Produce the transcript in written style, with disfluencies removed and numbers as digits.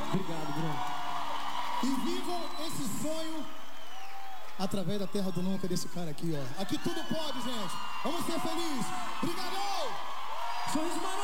Obrigado, Bruno. E vivam esse sonho através da terra do nunca desse cara aqui, ó. Aqui tudo pode, gente. Vamos ser felizes. Obrigado! Sonhos maravilhosos.